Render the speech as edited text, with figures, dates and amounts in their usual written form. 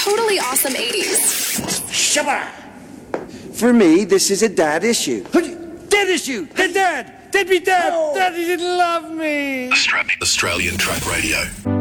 totally awesome 80s. Shabba! For me, this is a dad issue. Dad issue! Dad! Deadbeat dad! Oh. Daddy didn't love me! Australian Track Radio.